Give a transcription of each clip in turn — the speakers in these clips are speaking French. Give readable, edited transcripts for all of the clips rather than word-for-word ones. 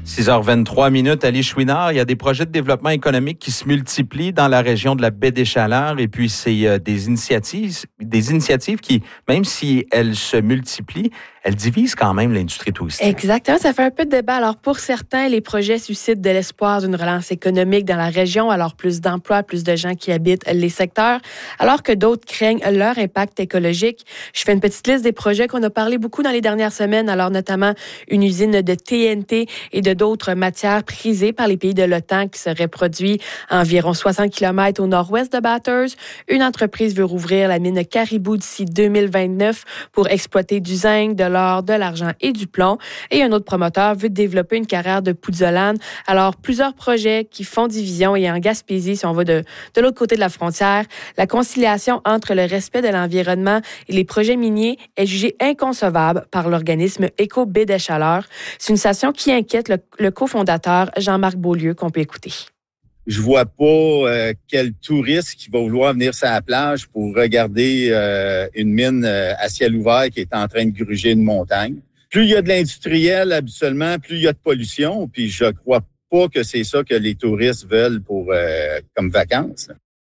6h23, Ali Chouinard. Il y a des projets de développement économique qui se multiplient dans la région de la baie des Chaleurs. Et puis, c'est des initiatives qui, même si elles se multiplient, elles divisent quand même l'industrie touristique. Exactement. Ça fait un peu de débat. Alors, pour certains, les projets suscitent de l'espoir d'une relance économique dans la région. Alors, plus d'emplois, plus de gens qui habitent les secteurs. Alors que d'autres craignent leur impact écologique. Je fais une petite liste des projets qu'on a parlé beaucoup dans les dernières semaines. Alors, notamment une usine de TNT et de d'autres matières prisées par les pays de l'OTAN qui seraient produits à environ 60 km au nord-ouest de Bathurst. Une entreprise veut rouvrir la mine Caribou d'ici 2029 pour exploiter du zinc, de l'or, de l'argent et du plomb. Et un autre promoteur veut développer une carrière de pouzzolane. Alors, plusieurs projets qui font division et en Gaspésie, si on va de l'autre côté de la frontière, la conciliation entre le respect de l'environnement et les projets miniers est jugée inconcevable par l'organisme Éco-Baie des Chaleurs. C'est une situation qui inquiète le cofondateur Jean-Marc Beaulieu qu'on peut écouter. Je vois pas quel touriste qui va vouloir venir sur la plage pour regarder une mine à ciel ouvert qui est en train de gruger une montagne. Plus il y a de l'industriel, habituellement, plus il y a de pollution. Puis je crois pas que c'est ça que les touristes veulent pour comme vacances.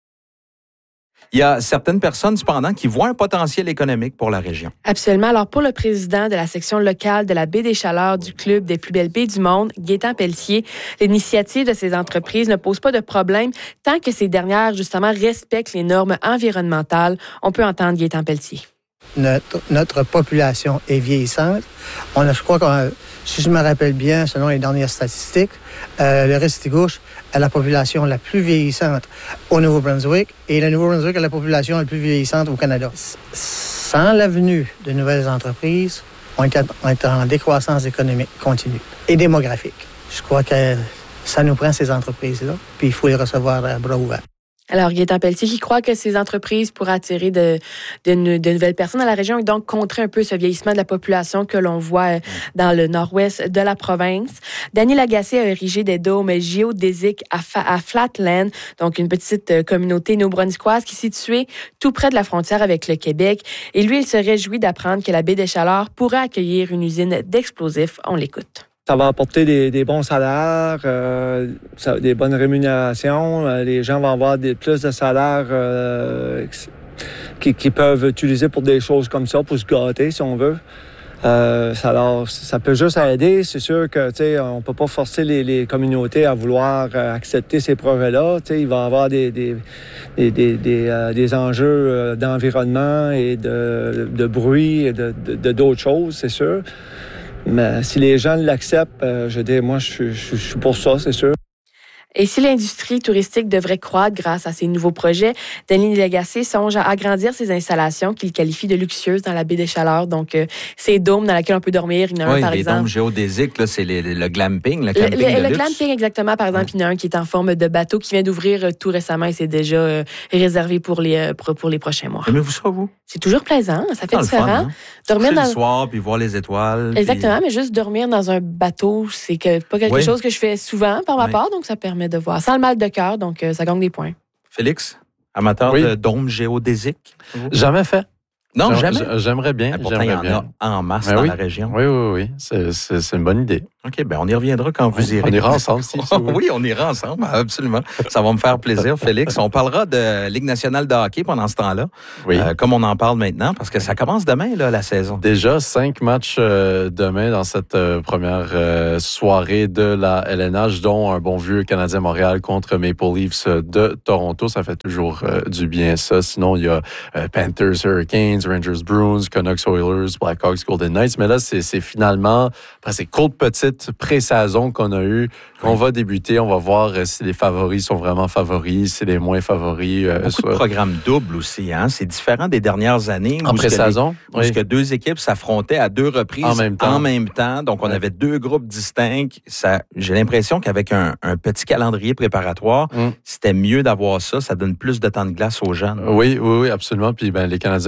Il y a certaines personnes, cependant, qui voient un potentiel économique pour la région. Absolument. Alors, pour le président de la section locale de la baie des Chaleurs du Club des plus belles baies du monde, Gaétan Pelletier, l'initiative de ces entreprises ne pose pas de problème tant que ces dernières, justement, respectent les normes environnementales. On peut entendre Gaétan Pelletier. Notre population est vieillissante. Je crois que, si je me rappelle bien, selon les dernières statistiques, le Restigouche a la population la plus vieillissante au Nouveau-Brunswick et le Nouveau-Brunswick a la population la plus vieillissante au Canada. Sans la venue de nouvelles entreprises, on est en décroissance économique continue et démographique. Je crois que ça nous prend ces entreprises-là, puis il faut les recevoir à bras ouverts. Alors, Gaétan Pelletier qui croit que ces entreprises pourraient attirer de nouvelles personnes dans la région et donc contrer un peu ce vieillissement de la population que l'on voit dans le nord-ouest de la province. Dany Lagacé a érigé des dômes géodésiques à Flatland, donc une petite communauté néo-brunswickoise qui est située tout près de la frontière avec le Québec. Et lui, il se réjouit d'apprendre que la baie des Chaleurs pourrait accueillir une usine d'explosifs. On l'écoute. Ça va apporter des bons salaires, des bonnes rémunérations. Les gens vont avoir plus de salaires qu'ils peuvent utiliser pour des choses comme ça, pour se gâter, si on veut. Ça peut juste aider. C'est sûr que, on peut pas forcer les communautés à vouloir accepter ces projets-là. Il va y avoir des enjeux d'environnement et de bruit et de d'autres choses, c'est sûr. Mais si les gens l'acceptent, moi, je suis pour ça, c'est sûr. Et si l'industrie touristique devrait croître grâce à ces nouveaux projets, Dany Lagacé songe à agrandir ses installations qu'il qualifie de luxueuses dans la baie des Chaleurs. Donc, ces dômes dans lesquels on peut dormir. Il y en a un, par exemple. Oui, les dômes géodésiques, là, c'est le glamping, le camping de luxe. Le glamping, exactement. Par exemple, il y en a un qui est en forme de bateau qui vient d'ouvrir tout récemment et c'est déjà réservé pour les prochains mois. Aimez-vous ça, vous? C'est toujours plaisant. Ça fait différent. Fun, hein? Dormir le soir, puis voir les étoiles. Exactement, mais juste dormir dans un bateau, c'est pas quelque chose que je fais souvent par ma part, donc ça permet de voir. Sans le mal de cœur, donc ça gagne des points. Félix, amateur de dômes géodésiques? Jamais fait. Non, jamais? J'aimerais bien. Pourtant, il y en a en masse dans la région. Oui. C'est une bonne idée. OK, on y reviendra quand vous irez. On ira ensemble, si Oui, on ira ensemble, absolument. Ça va me faire plaisir, Félix. On parlera de Ligue nationale de hockey pendant ce temps-là, comme on en parle maintenant, parce que ça commence demain, là, la saison. Déjà, 5 matchs demain dans cette première soirée de la LNH, dont un bon vieux Canadien Montréal contre Maple Leafs de Toronto. Ça fait toujours du bien, ça. Sinon, il y a Panthers, Hurricanes, Rangers, Bruins, Canucks, Oilers, Blackhawks, Golden Knights. Mais là, c'est finalement, après ces courtes petites pré-saison qu'on a eu, qu'on va débuter. On va voir si les favoris sont vraiment favoris, si les moins favoris. Beaucoup de programmes doubles aussi. Hein? C'est différent des dernières années. En pré-saison. Parce que 2 équipes s'affrontaient à 2 reprises en même temps. Donc, on avait 2 groupes distincts. J'ai l'impression qu'avec un petit calendrier préparatoire, c'était mieux d'avoir ça. Ça donne plus de temps de glace aux jeunes. Oui, absolument. Puis les Canadiens ont été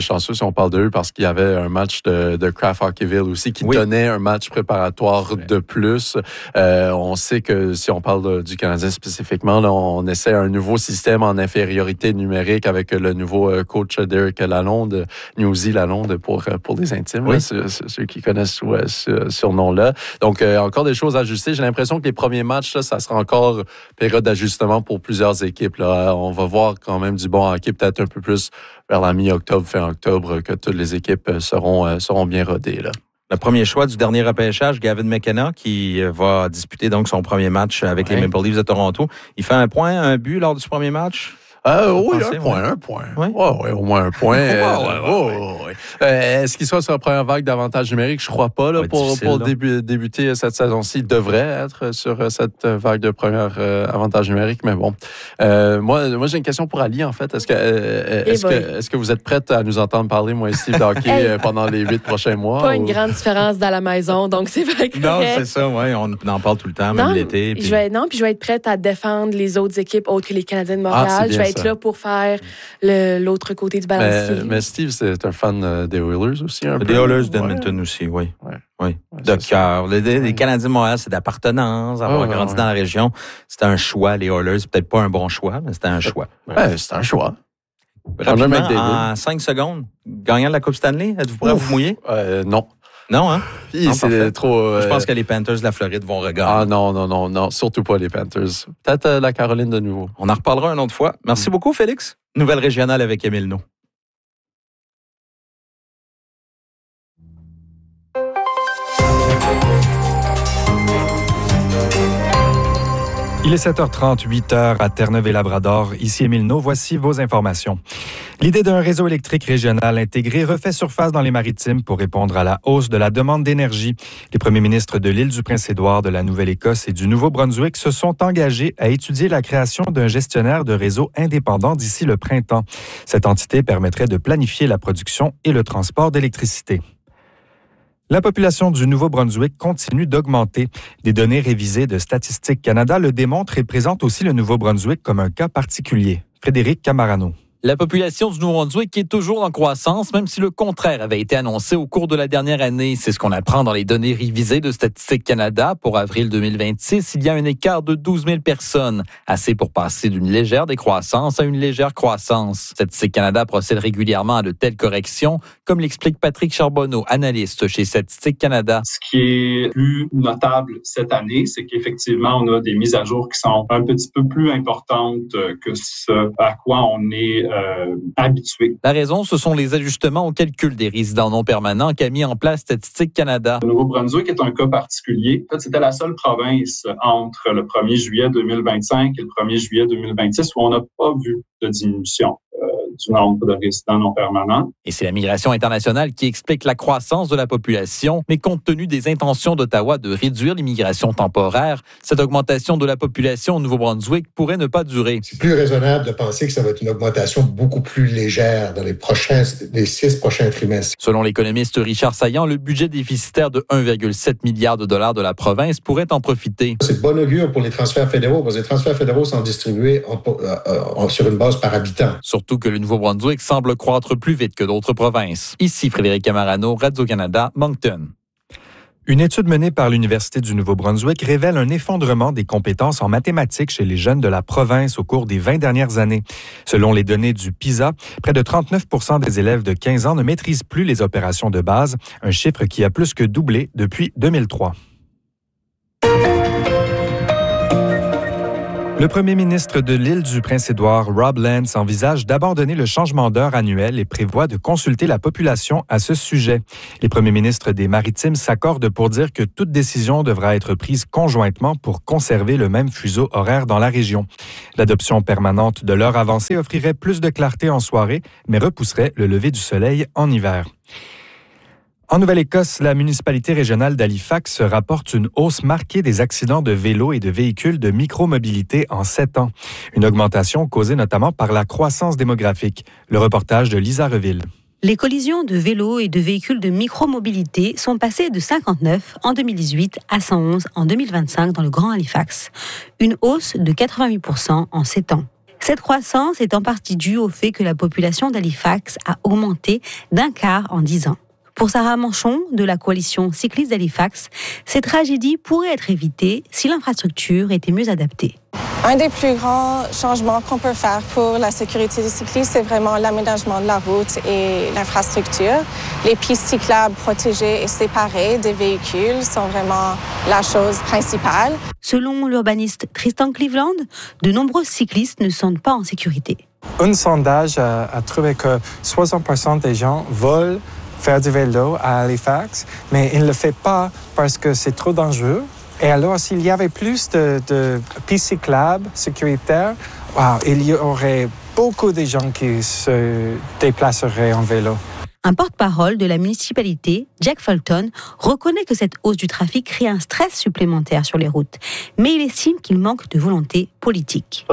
chanceux si on parle d'eux parce qu'il y avait un match de Kraft Hockeyville aussi qui donnait un match préparatoire de plus. On sait que si on parle du Canadien spécifiquement, là, on essaie un nouveau système en infériorité numérique avec le nouveau coach Derek Lalonde, Newsy Lalonde pour les intimes, là, ceux qui connaissent ce nom-là. Donc, encore des choses à ajuster. J'ai l'impression que les premiers matchs, là, ça sera encore période d'ajustement pour plusieurs équipes. Là. On va voir quand même du bon hockey, peut-être un peu plus vers la mi-octobre, fin octobre, que toutes les équipes seront bien rodées. Là. Le premier choix du dernier repêchage, Gavin McKenna, qui va disputer donc son premier match avec les Maple Leafs de Toronto. Il fait un but lors du premier match? Oui, un point. Oui, au moins un point. Est-ce qu'il sera sur la première vague d'avantages numériques? Je ne crois pas. Là, pour débuter cette saison-ci, il devrait être sur cette vague de première avantage numérique. Mais bon, moi, j'ai une question pour Ali, en fait. Est-ce que vous êtes prête à nous entendre parler, moi, ici, de hockey pendant les 8 prochains mois? Pas une grande différence dans la maison, donc c'est vrai que non, c'est ça, oui. On en parle tout le temps, même l'été. Puis je vais être prête à défendre les autres équipes autres que les Canadiens de Montréal. Je vais être là pour faire l'autre côté du balancier. Mais Steve, c'est un fan des Oilers aussi, un peu. Des Oilers d'Edmonton aussi, oui. De cœur. Les Canadiens de Montréal, c'est d'appartenance, avoir grandi dans la région. C'était un choix, les Oilers. Peut-être pas un bon choix, mais c'était un choix. C'était un choix. Rapidement, en 5 secondes, gagnant de la Coupe Stanley, êtes-vous prêt à vous mouiller? Non. Non, hein? C'est trop. Je pense que les Panthers de la Floride vont regagner. Ah non, surtout pas les Panthers. Peut-être la Caroline de nouveau. On en reparlera une autre fois. Merci beaucoup, Félix. Nouvelle régionale avec Émile No. Il est 7h30, 8h à Terre-Neuve-et-Labrador. Ici Émile No, voici vos informations. L'idée d'un réseau électrique régional intégré refait surface dans les Maritimes pour répondre à la hausse de la demande d'énergie. Les premiers ministres de l'île du Prince-Édouard, de la Nouvelle-Écosse et du Nouveau-Brunswick se sont engagés à étudier la création d'un gestionnaire de réseau indépendant d'ici le printemps. Cette entité permettrait de planifier la production et le transport d'électricité. La population du Nouveau-Brunswick continue d'augmenter. Des données révisées de Statistique Canada le démontrent et présentent aussi le Nouveau-Brunswick comme un cas particulier. Frédéric Camarano. La population du Nouveau-Brunswick est toujours en croissance, même si le contraire avait été annoncé au cours de la dernière année. C'est ce qu'on apprend dans les données révisées de Statistique Canada. Pour avril 2026, il y a un écart de 12 000 personnes, assez pour passer d'une légère décroissance à une légère croissance. Statistique Canada procède régulièrement à de telles corrections, comme l'explique Patrick Charbonneau, analyste chez Statistique Canada. Ce qui est plus notable cette année, c'est qu'effectivement, on a des mises à jour qui sont un petit peu plus importantes que ce à quoi on est habitué. La raison, ce sont les ajustements au calcul des résidents non permanents qu'a mis en place Statistique Canada. Le Nouveau-Brunswick est un cas particulier. En fait, c'était la seule province entre le 1er juillet 2025 et le 1er juillet 2026 où on n'a pas vu de diminution du nombre de résidents non permanents. Et c'est la migration internationale qui explique la croissance de la population, mais compte tenu des intentions d'Ottawa de réduire l'immigration temporaire, cette augmentation de la population au Nouveau-Brunswick pourrait ne pas durer. C'est plus raisonnable de penser que ça va être une augmentation beaucoup plus légère dans les 6 prochains trimestres. Selon l'économiste Richard Saillant, le budget déficitaire de 1,7 milliard de dollars de la province pourrait en profiter. C'est de bon augure pour les transferts fédéraux, parce que les transferts fédéraux sont distribués sur une base par habitant. Surtout que le Nouveau-Brunswick semble croître plus vite que d'autres provinces. Ici Frédéric Camarano, Radio-Canada, Moncton. Une étude menée par l'Université du Nouveau-Brunswick révèle un effondrement des compétences en mathématiques chez les jeunes de la province au cours des 20 dernières années. Selon les données du PISA, près de 39 % des élèves de 15 ans ne maîtrisent plus les opérations de base, un chiffre qui a plus que doublé depuis 2003. Le premier ministre de l'île du Prince-Édouard, Rob Lance, envisage d'abandonner le changement d'heure annuel et prévoit de consulter la population à ce sujet. Les premiers ministres des Maritimes s'accordent pour dire que toute décision devra être prise conjointement pour conserver le même fuseau horaire dans la région. L'adoption permanente de l'heure avancée offrirait plus de clarté en soirée, mais repousserait le lever du soleil en hiver. En Nouvelle-Écosse, la municipalité régionale d'Halifax rapporte une hausse marquée des accidents de vélos et de véhicules de micromobilité en 7 ans. Une augmentation causée notamment par la croissance démographique. Le reportage de Lisa Reville. Les collisions de vélos et de véhicules de micromobilité sont passées de 59 en 2018 à 111 en 2025 dans le Grand Halifax. Une hausse de 88% en 7 ans. Cette croissance est en partie due au fait que la population d'Halifax a augmenté d'1/4 en 10 ans. Pour Sarah Manchon, de la coalition cycliste d'Halifax, ces tragédies pourraient être évitées si l'infrastructure était mieux adaptée. Un des plus grands changements qu'on peut faire pour la sécurité des cyclistes, c'est vraiment l'aménagement de la route et l'infrastructure. Les pistes cyclables protégées et séparées des véhicules sont vraiment la chose principale. Selon l'urbaniste Tristan Cleveland, de nombreux cyclistes ne se sentent pas en sécurité. Un sondage a trouvé que 60% des gens veulent faire du vélo à Halifax, mais ils ne le font pas parce que c'est trop dangereux. Et alors, s'il y avait plus de pistes cyclables sécuritaires, il y aurait beaucoup de gens qui se déplaceraient en vélo. Un porte-parole de la municipalité, Jack Fulton, reconnaît que cette hausse du trafic crée un stress supplémentaire sur les routes, mais il estime qu'il manque de volonté politique.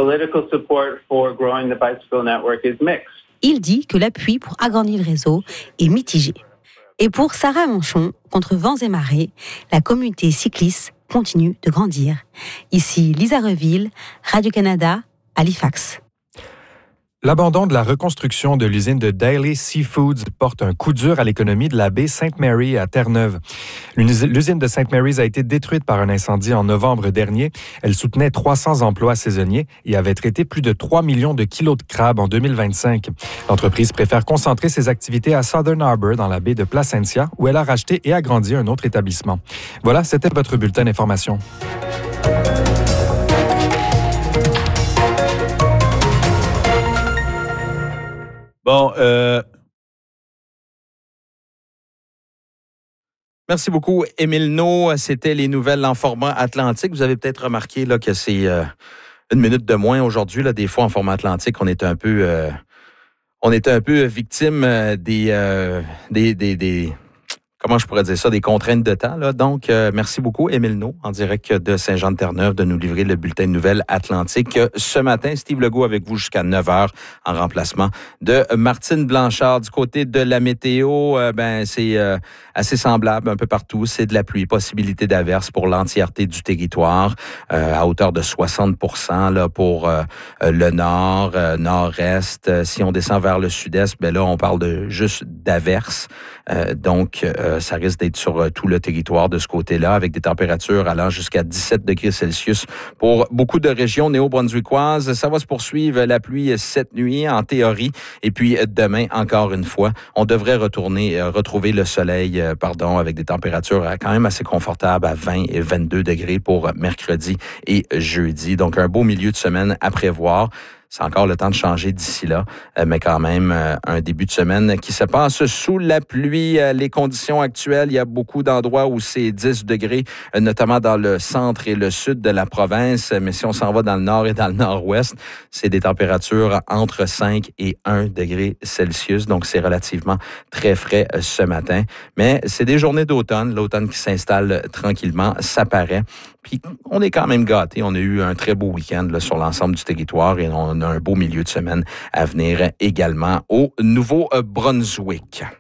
Il dit que l'appui pour agrandir le réseau est mitigé. Et pour Sarah Manchon, contre vents et marées, la communauté cycliste continue de grandir. Ici Lisa Reville, Radio-Canada, Halifax. L'abandon de la reconstruction de l'usine de Daily Seafoods porte un coup dur à l'économie de la baie Sainte-Mary à Terre-Neuve. L'usine de St. Mary's a été détruite par un incendie en novembre dernier. Elle soutenait 300 emplois saisonniers et avait traité plus de 3 millions de kilos de crabes en 2025. L'entreprise préfère concentrer ses activités à Southern Harbour, dans la baie de Placentia, où elle a racheté et agrandi un autre établissement. Voilà, c'était votre bulletin d'information. Bon, merci beaucoup, Émile No. C'était les nouvelles en format atlantique. Vous avez peut-être remarqué là, que c'est une minute de moins aujourd'hui. Là, des fois, en format atlantique, on était un peu victime des comment je pourrais dire ça, des contraintes de temps. Là. Donc, merci beaucoup, Émile No, en direct de Saint-Jean-de-Terre-Neuve, de nous livrer le bulletin de nouvelles Atlantique. Ce matin, Steve Legault avec vous jusqu'à 9h en remplacement de Martine Blanchard. Du côté de la météo, c'est assez semblable un peu partout. C'est de la pluie, possibilité d'averse pour l'entièreté du territoire, à hauteur de 60% là, pour le nord, nord-est. Si on descend vers le sud-est, là, on parle de juste d'averse. Donc, ça risque d'être sur tout le territoire de ce côté-là, avec des températures allant jusqu'à 17 degrés Celsius pour beaucoup de régions néo-brunswickoises. Ça va se poursuivre, la pluie cette nuit, en théorie. Et puis, demain, encore une fois, on devrait retrouver le soleil, avec des températures quand même assez confortables à 20 et 22 degrés pour mercredi et jeudi. Donc, un beau milieu de semaine à prévoir. C'est encore le temps de changer d'ici là, mais quand même un début de semaine qui se passe sous la pluie. Les conditions actuelles, il y a beaucoup d'endroits où c'est 10 degrés, notamment dans le centre et le sud de la province. Mais si on s'en va dans le nord et dans le nord-ouest, c'est des températures entre 5 et 1 degré Celsius. Donc, c'est relativement très frais ce matin. Mais c'est des journées d'automne, l'automne qui s'installe tranquillement, ça paraît. Puis, on est quand même gâtés. On a eu un très beau week-end là, sur l'ensemble du territoire et on a un beau milieu de semaine à venir également au Nouveau-Brunswick.